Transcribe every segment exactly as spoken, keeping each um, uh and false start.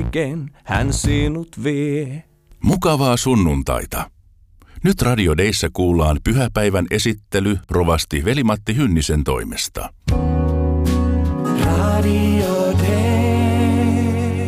Ken hän sinut vie. Mukavaa sunnuntaita. Nyt Radio Deissä kuullaan pyhäpäivän esittely rovasti Veli-Matti Hynnisen toimesta. Radio Dei.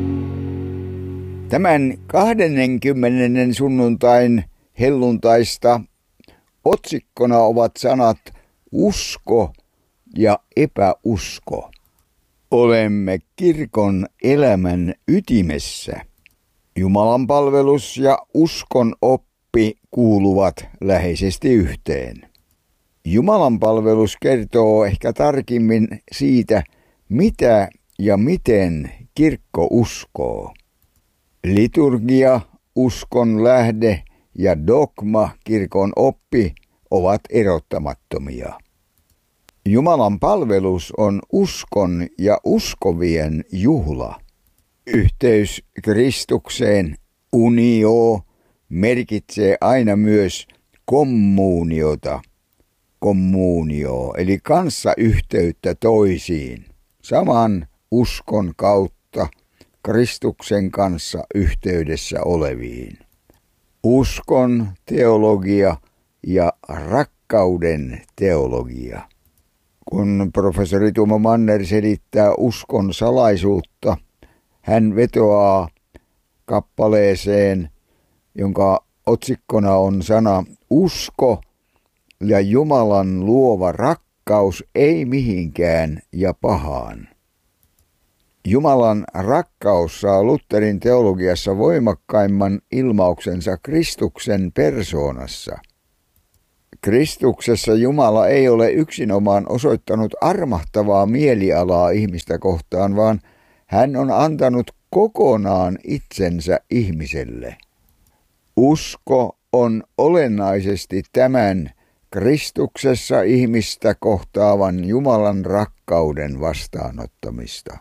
Tämän kahdennenkymmenennen sunnuntain helluntaista otsikkona ovat sanat usko ja epäusko. Olemme kirkon elämän ytimessä. Jumalan palvelus ja uskon oppi kuuluvat läheisesti yhteen. Jumalan palvelus kertoo ehkä tarkemmin siitä, mitä ja miten kirkko uskoo. Liturgia, uskon lähde ja dogma, kirkon oppi, ovat erottamattomia. Jumalan palvelus on uskon ja uskovien juhla. Yhteys Kristukseen, unio, merkitsee aina myös kommuuniota, kommuunio, eli kanssayhteyttä toisiin, saman uskon kautta Kristuksen kanssa yhteydessä oleviin. Uskon teologia ja rakkauden teologia. Kun professori Tuomo Manner selittää uskon salaisuutta, hän vetoaa kappaleeseen, jonka otsikkona on sana usko ja Jumalan luova rakkaus ei mihinkään ja pahaan. Jumalan rakkaus saa Lutherin teologiassa voimakkaimman ilmauksensa Kristuksen persoonassa. Kristuksessa Jumala ei ole yksinomaan osoittanut armahtavaa mielialaa ihmistä kohtaan, vaan hän on antanut kokonaan itsensä ihmiselle. Usko on olennaisesti tämän Kristuksessa ihmistä kohtaavan Jumalan rakkauden vastaanottamista.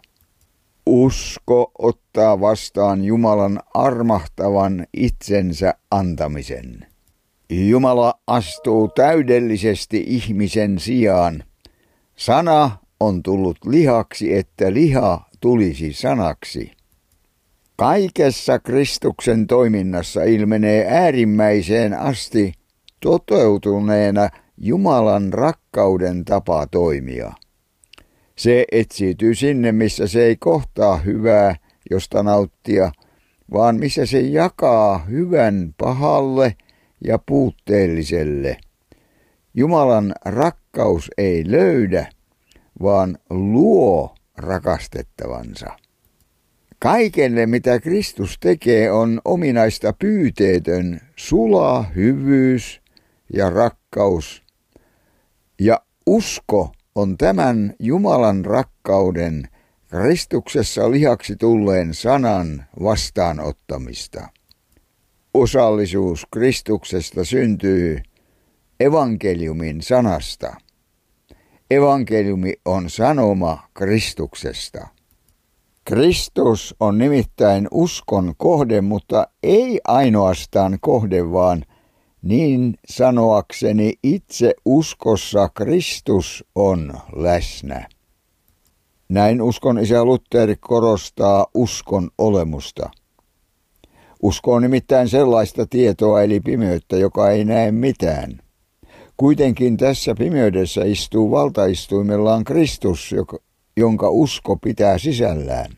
Usko ottaa vastaan Jumalan armahtavan itsensä antamisen. Jumala astuu täydellisesti ihmisen sijaan. Sana on tullut lihaksi, että liha tulisi sanaksi. Kaikessa Kristuksen toiminnassa ilmenee äärimmäiseen asti toteutuneena Jumalan rakkauden tapa toimia. Se etsiytyy sinne, missä se ei kohtaa hyvää, josta nauttia, vaan missä se jakaa hyvän pahalle ja puutteelliselle. Jumalan rakkaus ei löydä, vaan luo rakastettavansa. Kaikelle, mitä Kristus tekee, on ominaista pyyteetön, sula hyvyys ja rakkaus. Ja usko on tämän Jumalan rakkauden Kristuksessa lihaksi tulleen sanan vastaanottamista. Osallisuus Kristuksesta syntyy evankeliumin sanasta. Evankeliumi on sanoma Kristuksesta. Kristus on nimittäin uskon kohde, mutta ei ainoastaan kohde, vaan niin sanoakseni itse uskossa Kristus on läsnä. Näin uskon isä Luther korostaa uskon olemusta. Usko on nimittäin sellaista tietoa eli pimeyttä, joka ei näe mitään. Kuitenkin tässä pimeydessä istuu valtaistuimellaan Kristus, jonka usko pitää sisällään.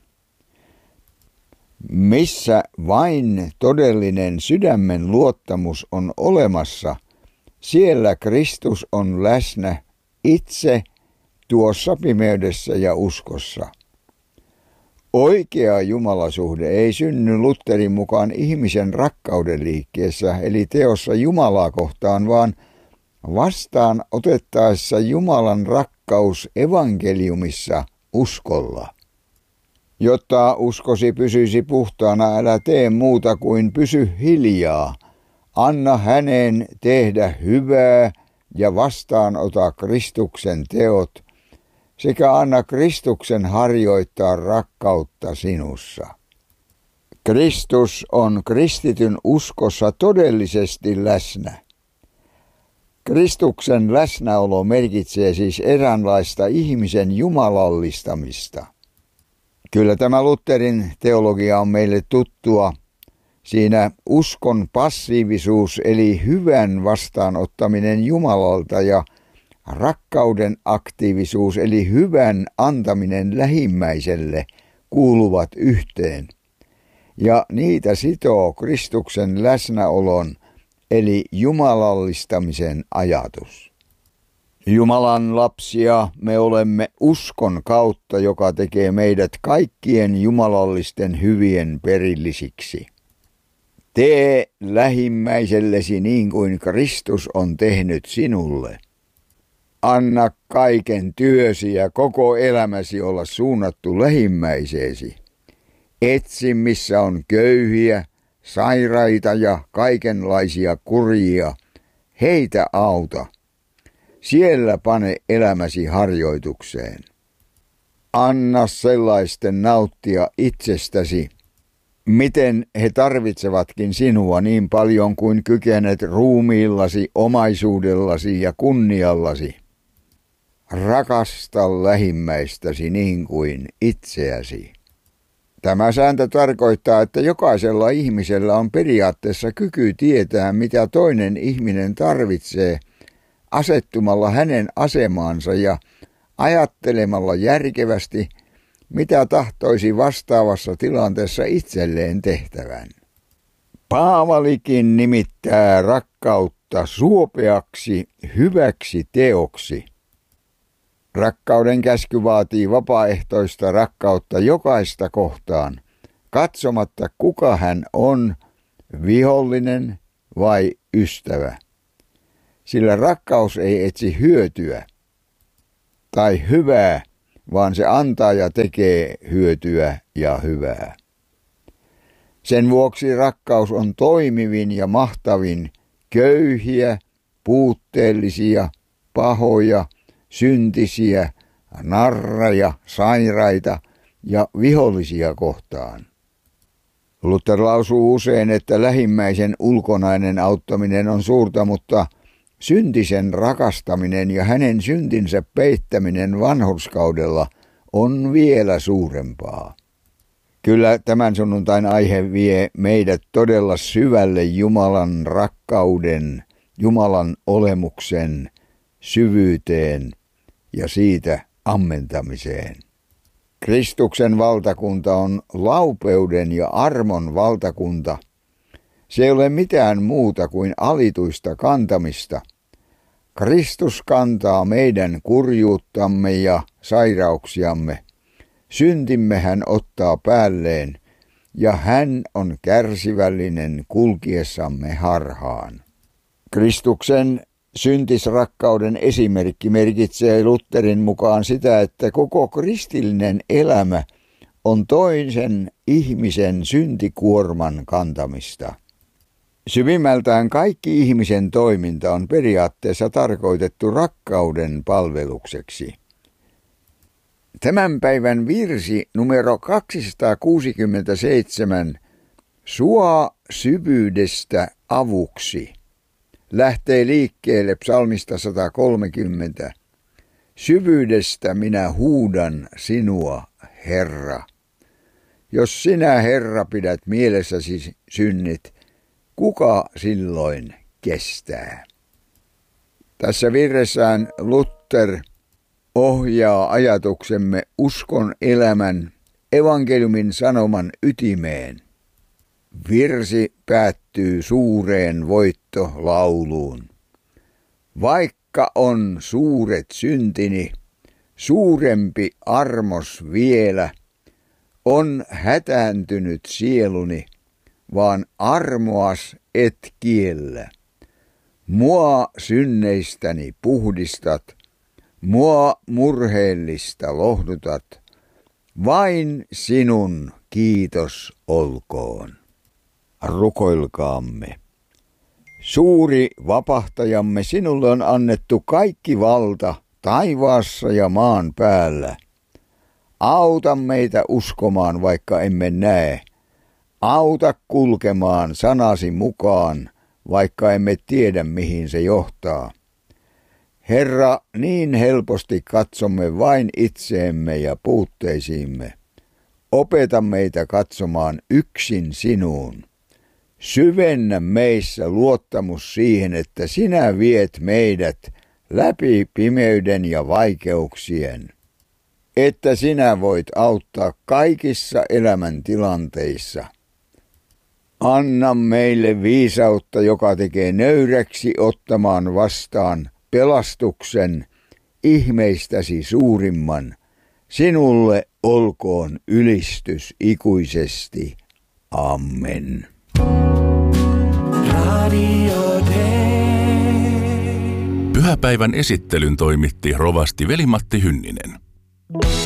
Missä vain todellinen sydämen luottamus on olemassa, siellä Kristus on läsnä itse tuossa pimeydessä ja uskossa. Oikea jumalasuhde ei synny Lutherin mukaan ihmisen rakkauden liikkeessä, eli teossa Jumalaa kohtaan, vaan vastaan otettaessa Jumalan rakkaus evankeliumissa uskolla. Jotta uskosi pysyisi puhtaana, älä tee muuta kuin pysy hiljaa. Anna hänen tehdä hyvää ja vastaanota Kristuksen teot, sekä anna Kristuksen harjoittaa rakkautta sinussa. Kristus on kristityn uskossa todellisesti läsnä. Kristuksen läsnäolo merkitsee siis eräänlaista ihmisen jumalallistamista. Kyllä tämä Lutherin teologia on meille tuttua. Siinä uskon passiivisuus eli hyvän vastaanottaminen Jumalalta ja rakkauden aktiivisuus eli hyvän antaminen lähimmäiselle kuuluvat yhteen. Ja niitä sitoo Kristuksen läsnäolon eli jumalallistamisen ajatus. Jumalan lapsia me olemme uskon kautta, joka tekee meidät kaikkien jumalallisten hyvien perillisiksi. Tee lähimmäisellesi niin kuin Kristus on tehnyt sinulle. Anna kaiken työsi ja koko elämäsi olla suunnattu lähimmäiseesi. Etsi, missä on köyhiä, sairaita ja kaikenlaisia kurjia. Heitä auta. Siellä pane elämäsi harjoitukseen. Anna sellaisten nauttia itsestäsi, miten he tarvitsevatkin sinua niin paljon kuin kykenet ruumiillasi, omaisuudellasi ja kunniallasi. Rakasta lähimmäistäsi niin kuin itseäsi. Tämä sääntö tarkoittaa, että jokaisella ihmisellä on periaatteessa kyky tietää, mitä toinen ihminen tarvitsee, asettumalla hänen asemaansa ja ajattelemalla järkevästi, mitä tahtoisi vastaavassa tilanteessa itselleen tehtävän. Paavalikin nimittää rakkautta suopeaksi hyväksi teoksi. Rakkauden käsky vaatii vapaaehtoista rakkautta jokaista kohtaan, katsomatta kuka hän on, vihollinen vai ystävä. Sillä rakkaus ei etsi hyötyä tai hyvää, vaan se antaa ja tekee hyötyä ja hyvää. Sen vuoksi rakkaus on toimivin ja mahtavin köyhiä, puutteellisia, pahoja, syntisiä, narraja, sairaita ja vihollisia kohtaan. Luther lausuu usein, että lähimmäisen ulkonainen auttaminen on suurta, mutta syntisen rakastaminen ja hänen syntinsä peittäminen vanhurskaudella on vielä suurempaa. Kyllä tämän sunnuntain aihe vie meidät todella syvälle Jumalan rakkauden, Jumalan olemuksen syvyyteen ja siitä ammentamiseen. Kristuksen valtakunta on laupeuden ja armon valtakunta. Se ei ole mitään muuta kuin alituista kantamista. Kristus kantaa meidän kurjuuttamme ja sairauksiamme. Syntimme hän ottaa päälleen, ja hän on kärsivällinen kulkiessamme harhaan. Kristuksen syntisrakkauden esimerkki merkitsee Lutherin mukaan sitä, että koko kristillinen elämä on toisen ihmisen syntikuorman kantamista. Syvimmältään kaikki ihmisen toiminta on periaatteessa tarkoitettu rakkauden palvelukseksi. Tämän päivän virsi numero kaksisataakuusikymmentäseitsemän, Sua syvyydestä avuksi, lähtee liikkeelle psalmista sata kolmekymmentä. Syvyydestä minä huudan sinua, Herra. Jos sinä, Herra, pidät mielessäsi synnit, kuka silloin kestää? Tässä virressään Luther ohjaa ajatuksemme uskon elämän evankeliumin sanoman ytimeen. Virsi päättyy suureen voittolauluun. Vaikka on suuret syntini, suurempi armos vielä, on hätääntynyt sieluni, vaan armoas et kiellä. Mua synneistäni puhdistat, mua murheellista lohdutat, vain sinun kiitos olkoon. Rukoilkaamme. Suuri vapahtajamme, sinulle on annettu kaikki valta taivaassa ja maan päällä. Auta meitä uskomaan, vaikka emme näe. Auta kulkemaan sanasi mukaan, vaikka emme tiedä, mihin se johtaa. Herra, niin helposti katsomme vain itseemme ja puutteisiimme. Opeta meitä katsomaan yksin sinuun. Syvennä meissä luottamus siihen, että sinä viet meidät läpi pimeyden ja vaikeuksien. Että sinä voit auttaa kaikissa elämäntilanteissa. Anna meille viisautta, joka tekee nöyräksi ottamaan vastaan pelastuksen, ihmeistäsi suurimman. Sinulle olkoon ylistys ikuisesti. Amen. Radio Day. Pyhäpäivän esittelyn toimitti rovasti Veli-Matti Hynninen.